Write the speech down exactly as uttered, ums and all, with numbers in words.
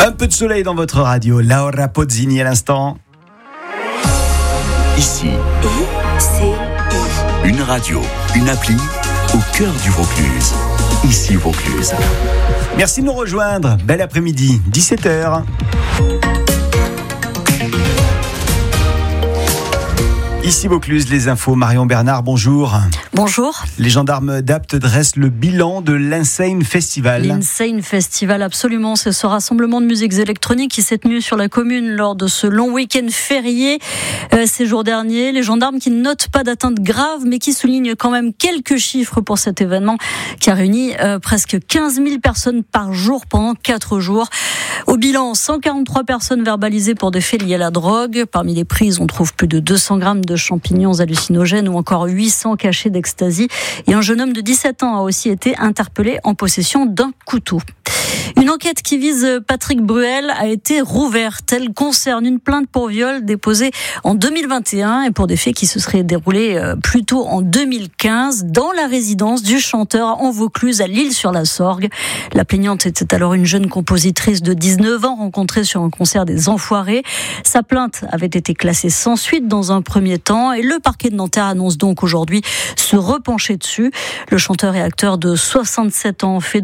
Un peu de soleil dans votre radio. Laura Pozzini à l'instant. Ici, I C I. une radio, une appli au cœur du Vaucluse. Ici Vaucluse. Merci de nous rejoindre. Bel après-midi, dix-sept heures. Ici Vaucluse, les infos. Marion Bernard, bonjour. Bonjour. Les gendarmes d'Apt dressent le bilan de l'Insane Festival. L'Insane Festival, absolument. C'est ce rassemblement de musiques électroniques qui s'est tenu sur la commune lors de ce long week-end férié euh, ces jours derniers. Les gendarmes qui ne notent pas d'atteinte grave, mais qui soulignent quand même quelques chiffres pour cet événement qui a réuni euh, presque quinze mille personnes par jour pendant quatre jours. Au bilan, cent quarante-trois personnes verbalisées pour des faits liés à la drogue. Parmi les prises, on trouve plus de deux cents grammes de champignons hallucinogènes ou encore huit cents cachets d'ecstasy. Et un jeune homme de dix-sept ans a aussi été interpellé en possession d'un couteau. Une enquête qui vise Patrick Bruel a été rouverte. Elle concerne une plainte pour viol déposée en deux mille vingt et un et pour des faits qui se seraient déroulés plus tôt en deux mille quinze dans la résidence du chanteur en Vaucluse à L'Isle-sur-la-Sorgue. La plaignante était alors une jeune compositrice de dix-neuf ans rencontrée sur un concert des Enfoirés. Sa plainte avait été classée sans suite dans un premier temps et le parquet de Nanterre annonce donc aujourd'hui se repencher dessus. Le chanteur et acteur de soixante-sept ans fait